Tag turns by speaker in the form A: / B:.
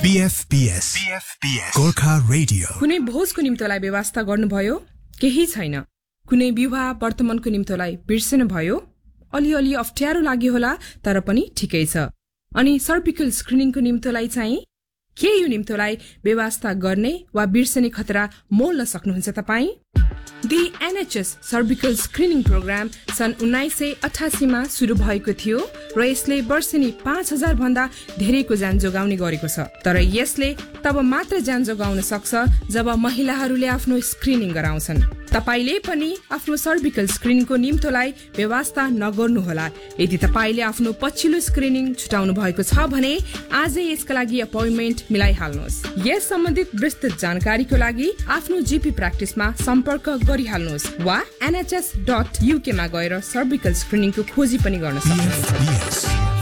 A: BFBS Gorkha radio.
B: कुनै भोजको निम्तोलाई व्यवस्था गर्नुभयो? केही छैन। कुनै विवाह वर्तमानको निम्तोलाई बिर्सनु भयो? अलिअलि अप्ठ्यारो लाग्यो होला, तर पनि ठिकै छ। अनि सर्भिकल स्क्रिनिङको निम्तोलाई चाहिँ के यो निम्तोलाई व्यवस्था गर्ने वा बिर्सने खतरा मोल्न सक्नुहुन्छ तपाईँ? The NHS cervical screening programme सन् 1988 मा सुरु भएको थियो र यसले वर्षेनी 5000 भन्दा धेरैको ज्यान जोगाउने गरेको छ। तर यसले तब मात्र ज्यान जोगाउन सक्छ जब महिलाहरूले आफ्नो स्क्रिनिङ गराउँछन्। तपाईले पनि आफ्नो सर्भिकल स्क्रिनिङको निम्तोलाई व्यवस्था नगर्नुहोला। यदि तपाईले आफ्नो पछिल्लो स्क्रिनिङ छुटाउनु भएको छ भने आजै यसका लागि अपोइन्टमेन्ट मिलाइहाल्नुहोस्। यस सम्बन्धित विस्तृत जानकारीको लागि आफ्नो जीपी प्र्याक्टिसमा सम्पर्क गरिहाल्नुहोस् वा nhs.uk मा गएर सर्भिकल स्क्रिनिङको खोजी पनि गर्न सक्नुहुन्छ।